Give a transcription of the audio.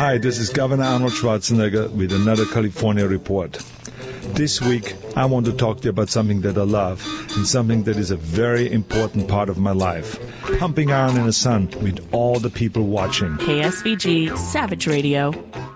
Hi, this is Governor Arnold Schwarzenegger with another California report. This week, I want to talk to you about something that I love and something that is a very important part of my life. Pumping iron in the sun with all the people watching. KSVG Savage Radio.